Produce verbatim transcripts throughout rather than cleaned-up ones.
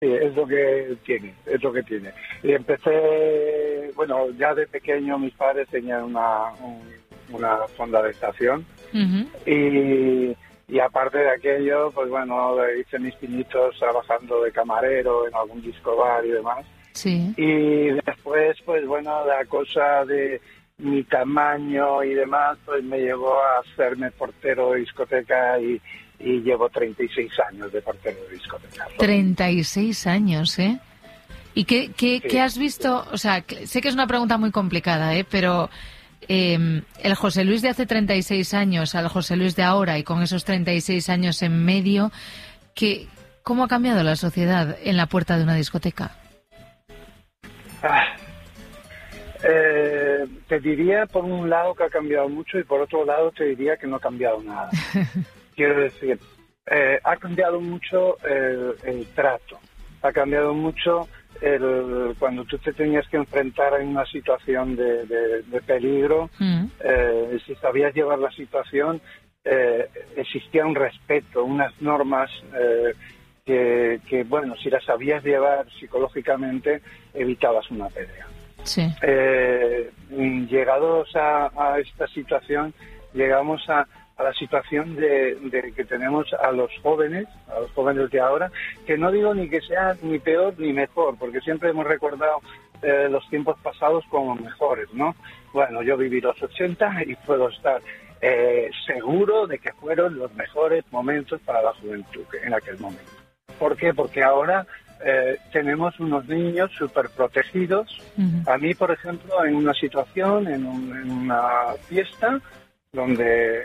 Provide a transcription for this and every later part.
Sí, es lo que tiene, es lo que tiene. Y empecé, bueno, ya de pequeño mis padres tenían una, un, una fonda de estación uh-huh. y, y aparte de aquello, pues bueno, hice mis pinitos trabajando de camarero en algún disco bar y demás. Sí. Y después, pues bueno, la cosa de mi tamaño y demás, pues me llevó a hacerme portero de discoteca y y llevo treinta y seis años de portero de discoteca. treinta y seis años, ¿eh? ¿Y qué, qué, sí, qué has visto? O sea, sé que es una pregunta muy complicada, ¿eh? Pero eh, el José Luis de hace treinta y seis años al José Luis de ahora y con esos treinta y seis años en medio, ¿qué, ¿cómo ha cambiado la sociedad en la puerta de una discoteca? Ah, eh, te diría por un lado que ha cambiado mucho y por otro lado te diría que no ha cambiado nada. Quiero decir, eh, ha cambiado mucho el, el trato, ha cambiado mucho el, cuando tú te tenías que enfrentar en una situación de, de, de peligro, mm. eh, si sabías llevar la situación, eh, existía un respeto, unas normas eh, que, que, bueno, si las sabías llevar psicológicamente, evitabas una pelea. Sí. Eh, llegados a, a esta situación, llegamos a a la situación de, de que tenemos a los jóvenes, a los jóvenes de ahora, que no digo ni que sea ni peor ni mejor, porque siempre hemos recordado eh, los tiempos pasados como mejores, ¿no? Bueno, yo viví los ochenta y puedo estar eh, seguro de que fueron los mejores momentos para la juventud en aquel momento. ¿Por qué? Porque ahora eh, tenemos unos niños súper protegidos. Uh-huh. A mí, por ejemplo, en una situación, en, un, en una fiesta, donde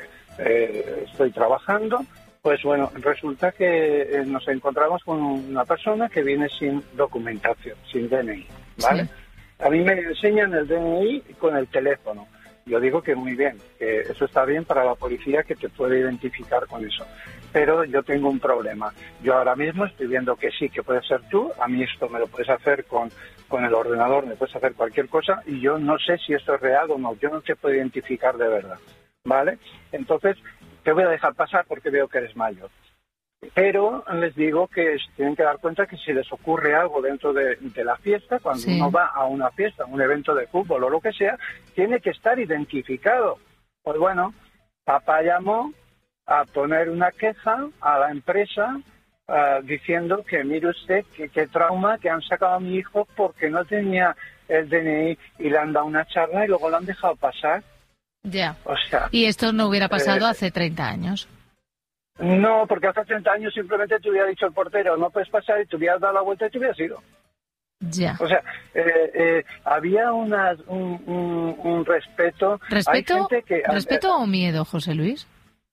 Eh, estoy trabajando, pues bueno, resulta que eh, nos encontramos con una persona que viene sin documentación, sin D N I, ¿vale? Sí. A mí me enseñan el D N I con el teléfono. Yo digo que muy bien, que eso está bien para la policía, que te puede identificar con eso. Pero yo tengo un problema. Yo ahora mismo estoy viendo que sí, que puedes ser tú. A mí esto me lo puedes hacer con, con el ordenador, me puedes hacer cualquier cosa, y yo no sé si esto es real o no. Yo no te puedo identificar de verdad. ¿Vale? Entonces, te voy a dejar pasar porque veo que eres mayor. Pero les digo que se tienen que dar cuenta que si les ocurre algo dentro de, de la fiesta, cuando sí. uno va a una fiesta, a un evento de fútbol o lo que sea, tiene que estar identificado. Pues bueno, papá llamó a poner una queja a la empresa uh, diciendo que mire usted que, que trauma que han sacado a mi hijo porque no tenía el D N I y le han dado una charla y luego lo han dejado pasar. Ya. O sea, y esto no hubiera pasado eh, hace treinta años. No, porque hace treinta años simplemente te hubiera dicho el portero, no puedes pasar, y te hubieras dado la vuelta y te hubieras ido. Ya. O sea, eh, eh, había una, un, un, un respeto. ¿Respeto, Hay gente que, ¿respeto eh, o miedo, José Luis?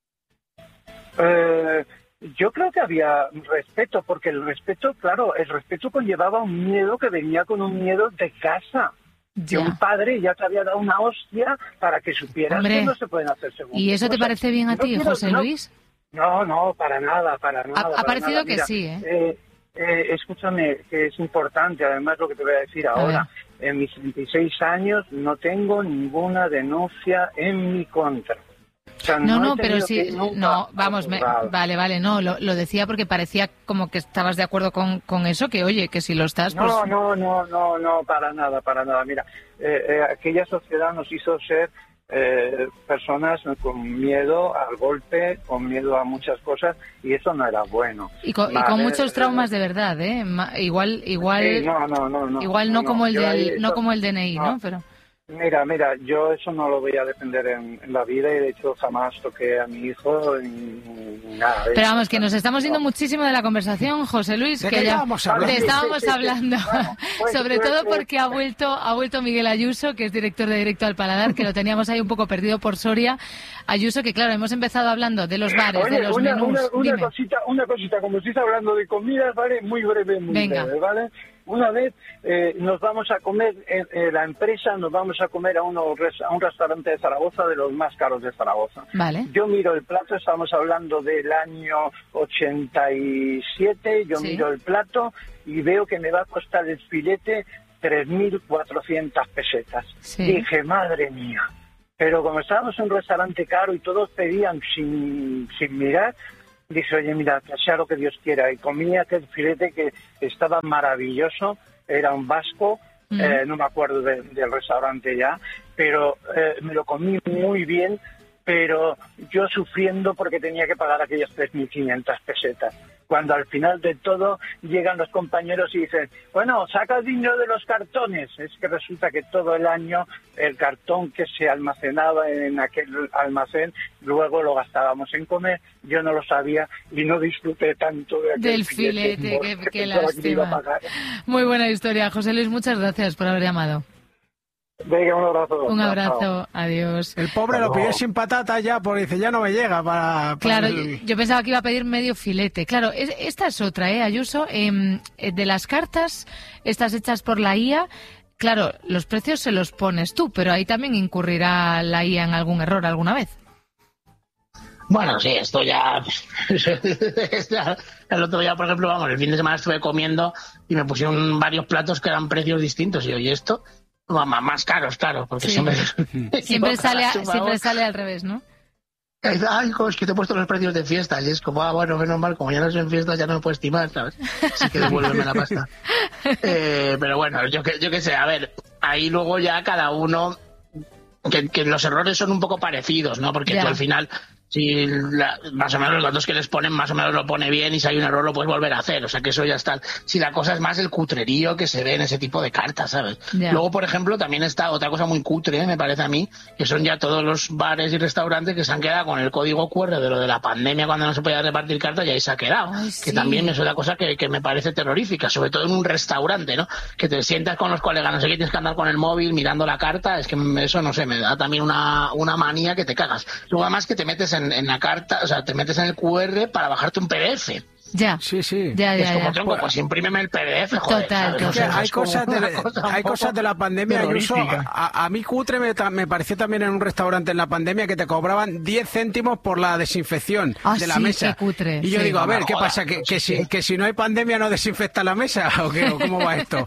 Eh, yo creo que había respeto, porque el respeto, claro, el respeto conllevaba un miedo que venía con un miedo de casa. Que un padre ya te había dado una hostia para que supieras Hombre, que no se pueden hacer segundas ¿y eso cosas. te parece bien a no ti, quiero, José no, Luis? No, no, para nada, para nada. Ha, para ha parecido nada. que Mira, sí, ¿eh? Eh, eh, Escúchame, que es importante, además, lo que te voy a decir ahora. A en mis treinta y seis años no tengo ninguna denuncia en mi contra. O sea, no, no, no, pero sí, no, vamos, me, vale, vale, no, lo, lo decía porque parecía como que estabas de acuerdo con, con eso, que oye, que si lo estás, pues... No, no, no, no, no, para nada, para nada. Mira, eh, eh, aquella sociedad nos hizo ser eh, personas con miedo al golpe, con miedo a muchas cosas, y eso no era bueno. Y con, vale, y con muchos traumas de verdad, ¿eh? Igual, igual, sí, no, no, no, no, igual no, no como el del, eso, no como el D N I, ¿no? ¿no? Pero... Mira, mira, yo eso no lo voy a defender en, en la vida, y de hecho jamás toqué a mi hijo ni, ni nada. Pero vamos, que nos estamos yendo no. muchísimo de la conversación, José Luis, ¿De que qué ya estábamos hablando? te estábamos sí, sí, hablando, sí. Bueno, pues, sobre pues, todo porque ha vuelto, ha vuelto Miguel Ayuso, que es director de Directo al Paladar, que lo teníamos ahí un poco perdido por Soria. Ayuso, que claro, hemos empezado hablando de los bares, Oye, de los una, menús. Una, una Dime. cosita, una cosita, como si estás hablando de comida, ¿vale? Muy breve, muy Venga. breve, ¿vale? Una vez eh, nos vamos a comer, en, en la empresa nos vamos a comer a, uno, a un restaurante de Zaragoza, de los más caros de Zaragoza. Vale. Yo miro el plato, estamos hablando del año ochenta y siete, yo sí. miro el plato y veo que me va a costar el filete tres mil cuatrocientas pesetas. Sí. Dije, madre mía. Pero como estábamos en un restaurante caro y todos pedían sin, sin mirar, dije, oye, mira, que sea lo que Dios quiera. Y comí aquel filete que estaba maravilloso, era un vasco, mm. eh, no me acuerdo de, del restaurante ya, pero eh, me lo comí muy bien, pero yo sufriendo porque tenía que pagar aquellas tres mil quinientas pesetas. Cuando al final de todo llegan los compañeros y dicen, bueno, saca el dinero de los cartones. Es que resulta que todo el año el cartón que se almacenaba en aquel almacén, luego lo gastábamos en comer. Yo no lo sabía y no disfruté tanto de aquel del filete. filete que, que lástima. Muy buena historia. José Luis, muchas gracias por haber llamado. Venga, un abrazo. Un abrazo, adiós. El pobre lo pidió sin patata ya, porque dice, ya no me llega para... para claro, el... yo, yo pensaba que iba a pedir medio filete. Claro, es, esta es otra, ¿eh, Ayuso? Eh, de las cartas, estas hechas por la I A, claro, los precios se los pones tú, pero ahí también incurrirá la I A en algún error alguna vez. Bueno, sí, esto ya... El otro día, por ejemplo, vamos, el fin de semana estuve comiendo y me pusieron varios platos que eran precios distintos. Y oye, esto... más caros, claro, porque sí. siempre siempre sale, a, siempre sale al revés, ¿no? Ay, hijo, es que te he puesto los precios de fiesta y es como, ah, bueno, menos mal, como ya no es en fiesta ya no me puedo estimar, ¿sabes? Así que devuélveme la pasta. Eh, pero bueno, yo que yo que sé, a ver, ahí luego ya cada uno, que, que los errores son un poco parecidos, ¿no? Porque ya. Tú al final... Si la, más o menos los datos que les ponen, más o menos lo pone bien y si hay un error lo puedes volver a hacer. O sea que eso ya está. Si la cosa es más el cutrerío que se ve en ese tipo de cartas, ¿sabes? Yeah. Luego, por ejemplo, también está otra cosa muy cutre, me parece a mí, que son ya todos los bares y restaurantes que se han quedado con el código cu erre de lo de la pandemia cuando no se podía repartir cartas y ahí se ha quedado. Ay, sí. Que también es una cosa que, que me parece terrorífica, sobre todo en un restaurante, ¿no? Que te sientas con los colegas, no sé qué, tienes que andar con el móvil mirando la carta, es que eso, no sé, me da también una, una manía que te cagas. Luego además que te metes en, en la carta, o sea, te metes en el cu erre para bajarte un pe de efe. Ya. Sí, sí. Ya, ya, es como ya. tronco, pues imprímeme el pe de efe, joder. Total, total. Es que hay cosas de, cosa hay cosas de la pandemia, Ayuso. A, a mí cutre me, me pareció también en un restaurante en la pandemia que te cobraban diez céntimos por la desinfección ah, de la sí, mesa. Qué cutre. Y yo sí, digo, a ver, no, ¿qué joder, pasa? ¿Que, no, que, sí, si, sí. ¿Que si no hay pandemia no desinfecta la mesa? ¿O qué? ¿O cómo va esto?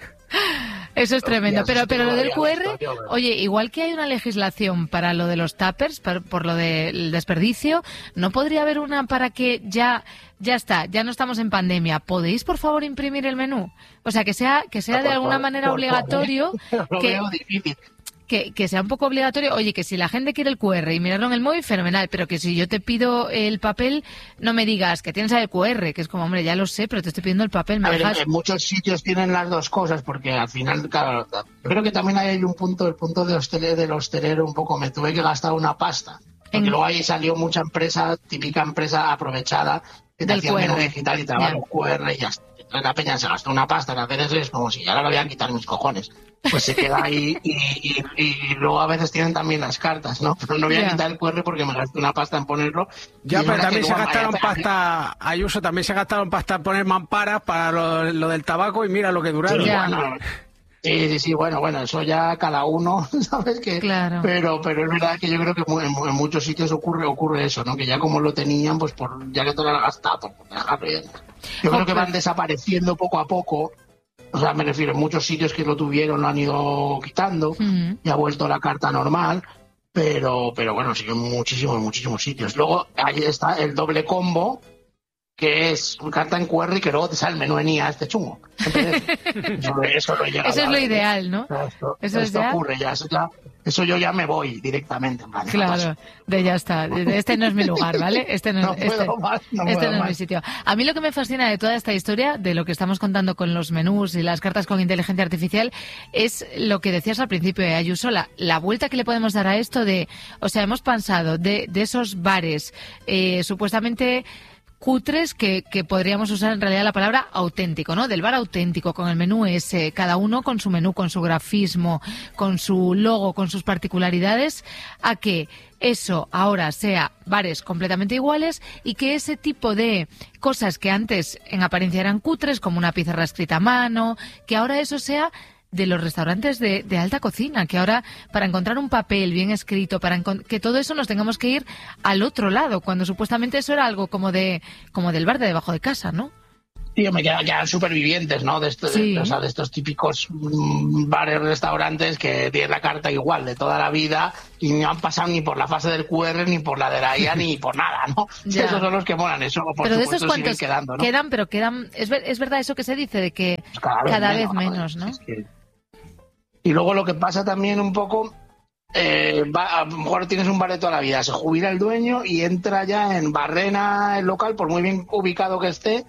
Eso es tremendo, pero pero lo del cu erre, oye, igual que hay una legislación para lo de los tuppers, por, por lo del desperdicio, ¿no podría haber una para que ya ya está, ya no estamos en pandemia, podéis por favor imprimir el menú? O sea, que sea que sea de alguna manera obligatorio, que Que, que sea un poco obligatorio, oye, que si la gente quiere el cu erre y mirarlo en el móvil, fenomenal, pero que si yo te pido el papel, no me digas que tienes el cu erre, que es como, hombre, ya lo sé, pero te estoy pidiendo el papel, me a ver, dejas... en muchos sitios tienen las dos cosas, porque al final, claro, creo que también hay un punto, el punto de hostelero, del hostelero un poco, me tuve que gastar una pasta, porque en... luego ahí salió mucha empresa, típica empresa aprovechada, que te hacía el menú digital y te daba los cu erre y ya está. La peña se gastó una pasta en hacer eso y es como si ahora lo voy a quitar mis cojones. Pues se queda ahí y, y, y luego a veces tienen también las cartas, ¿no? Pero no voy a yeah. quitar el cu erre porque me gasté una pasta en ponerlo. Ya, pero también se gastaron pasta, Ayuso, también se gastaron pasta en poner mamparas para lo, lo del tabaco y mira lo que duraron. Sí, bueno, sí, sí, sí, bueno, bueno, eso ya cada uno, ¿sabes? Que, claro. Pero pero es verdad que yo creo que en, en muchos sitios ocurre ocurre eso, ¿no? Que ya como lo tenían, pues por ya que te lo has gastado, pues dejarlo ya. Yo creo que van desapareciendo poco a poco. O sea, me refiero, en muchos sitios que lo tuvieron lo han ido quitando uh-huh. y ha vuelto la carta normal, pero pero bueno, sí, en muchísimos, muchísimos sitios. Luego, ahí está el doble combo, que es carta en cu erre y que luego te sale el menú en I A, este chungo. Eso, eso, lo he eso es lo ideal, ¿no? Esto, eso esto es ocurre ya, eso ya... Eso yo ya me voy directamente. Vale, claro, de ya está. Este no es mi lugar, ¿vale? Este no, no este, puedo más, no, este no es más. mi sitio. A mí lo que me fascina de toda esta historia, de lo que estamos contando con los menús y las cartas con inteligencia artificial, es lo que decías al principio, eh, Ayuso, la, la vuelta que le podemos dar a esto de... O sea, hemos pasado de, de esos bares eh, supuestamente... cutres que, que podríamos usar en realidad la palabra auténtico, ¿no? Del bar auténtico, con el menú ese, cada uno con su menú, con su grafismo, con su logo, con sus particularidades, a que eso ahora sea bares completamente iguales y que ese tipo de cosas que antes en apariencia eran cutres, como una pizarra escrita a mano, que ahora eso sea de los restaurantes de, de alta cocina, que ahora para encontrar un papel bien escrito, para que todo eso nos tengamos que ir al otro lado, cuando supuestamente eso era algo como de como del bar de debajo de casa, ¿no? Tío, me quedan ya supervivientes, ¿no? De estos, sí. de, o sea, de estos típicos mmm, bares, restaurantes que tienen la carta igual de toda la vida y no han pasado ni por la fase del Q R, ni por la de la I A, ni por nada, ¿no? Ya. Esos son los que molan, eso por pero supuesto de esos cuantos quedando, ¿no? Quedan, pero quedan... Es, ver, es verdad eso que se dice, de que pues cada vez cada menos, vez menos ¿no? Es que... Y luego lo que pasa también un poco... Eh, va, a lo mejor tienes un bar de toda la vida, se jubila el dueño y entra ya en Barrena el local, por muy bien ubicado que esté,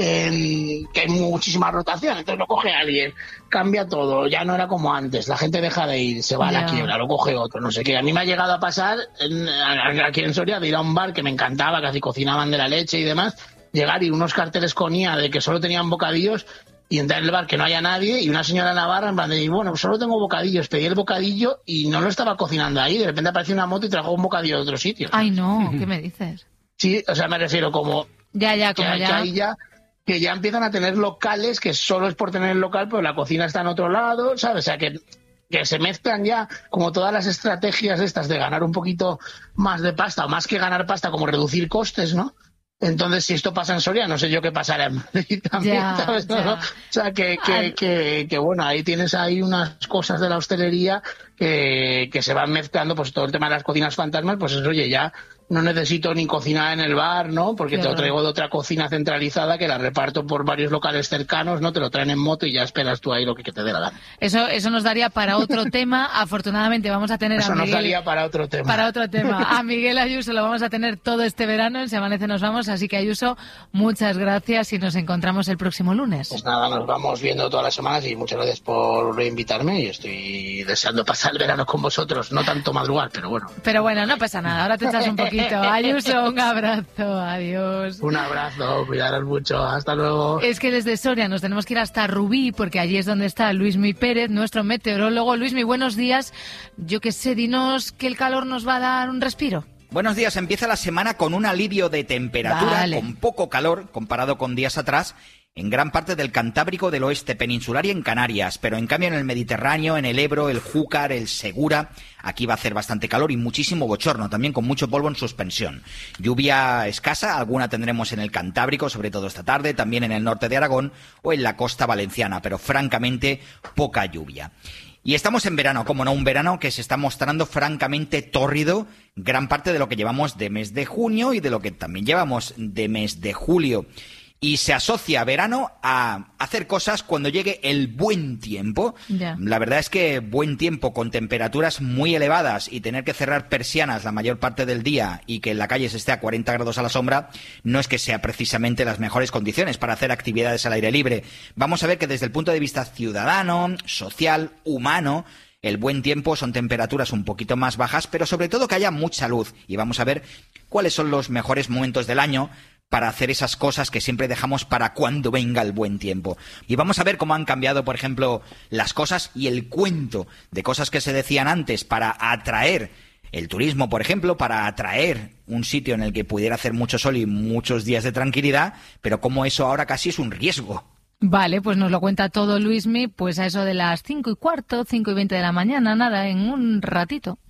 en, que hay muchísima rotación, entonces lo coge alguien, cambia todo, ya no era como antes, la gente deja de ir, se va yeah. a la quiebra, lo coge otro, no sé qué. A mí me ha llegado a pasar en, aquí en Soria de ir a un bar que me encantaba, casi cocinaban de la leche y demás, llegar y unos carteles con I A de que solo tenían bocadillos y entrar en el bar que no haya nadie y una señora navarra en plan de, bueno, solo tengo bocadillos, pedí el bocadillo y no lo estaba cocinando ahí, de repente apareció una moto y trajo un bocadillo de otro sitio. Ay, no, ¿qué me dices? Sí, o sea, me refiero como... Ya, ya, como que, ya... Que ahí ya... que ya empiezan a tener locales que solo es por tener el local, pero la cocina está en otro lado, ¿sabes? O sea, que, que se mezclan ya como todas las estrategias estas de ganar un poquito más de pasta, o más que ganar pasta, como reducir costes, ¿no? Entonces, si esto pasa en Soria, no sé yo qué pasará en Madrid también, ya, ¿sabes? Ya. ¿No? O sea, que, que, que, que, bueno, ahí tienes ahí unas cosas de la hostelería que, que se van mezclando, pues todo el tema de las cocinas fantasmas, pues es, oye, ya no necesito ni cocinar en el bar, ¿no? Porque claro. Te lo traigo de otra cocina centralizada que la reparto por varios locales cercanos, ¿no? Te lo traen en moto y ya esperas tú ahí lo que, que te dé la gana. Eso, eso nos daría para otro tema. Afortunadamente vamos a tener eso a Miguel... Eso nos daría para otro tema. Para otro tema. A Miguel Ayuso lo vamos a tener todo este verano, en Se Amanece Nos Vamos, así que Ayuso, muchas gracias y nos encontramos el próximo lunes. Pues nada, nos vamos viendo todas las semanas y muchas gracias por invitarme y estoy deseando pasar el verano con vosotros, no tanto madrugar, pero bueno. Pero bueno, no pasa nada, ahora te echas un poquito. Ayuso, un abrazo, adiós. Un abrazo, cuidaros mucho, hasta luego. Es que desde Soria nos tenemos que ir hasta Rubí, porque allí es donde está Luismi Pérez, nuestro meteorólogo. Luismi, buenos días. Yo qué sé, dinos que el calor nos va a dar un respiro. Buenos días, empieza la semana con un alivio de temperatura, vale. con poco calor comparado con días atrás, en gran parte del Cantábrico, del oeste peninsular y en Canarias, pero en cambio en el Mediterráneo, en el Ebro, el Júcar, el Segura, aquí va a hacer bastante calor y muchísimo bochorno, también con mucho polvo en suspensión. Lluvia escasa, alguna tendremos en el Cantábrico, sobre todo esta tarde, también en el norte de Aragón o en la costa valenciana, pero francamente poca lluvia. Y estamos en verano, como no, un verano que se está mostrando francamente tórrido, gran parte de lo que llevamos de mes de junio y de lo que también llevamos de mes de julio. Y se asocia verano a hacer cosas cuando llegue el buen tiempo. Yeah. La verdad es que buen tiempo con temperaturas muy elevadas y tener que cerrar persianas la mayor parte del día y que en la calle se esté a cuarenta grados a la sombra no es que sea precisamente las mejores condiciones para hacer actividades al aire libre. Vamos a ver que desde el punto de vista ciudadano, social, humano, el buen tiempo son temperaturas un poquito más bajas, pero sobre todo que haya mucha luz. Y vamos a ver cuáles son los mejores momentos del año para hacer esas cosas que siempre dejamos para cuando venga el buen tiempo. Y vamos a ver cómo han cambiado, por ejemplo, las cosas y el cuento de cosas que se decían antes para atraer el turismo, por ejemplo, para atraer un sitio en el que pudiera hacer mucho sol y muchos días de tranquilidad, pero cómo eso ahora casi es un riesgo. Vale, pues nos lo cuenta todo Luismi, pues a eso de las cinco y cuarto, cinco y veinte de la mañana, nada, en un ratito.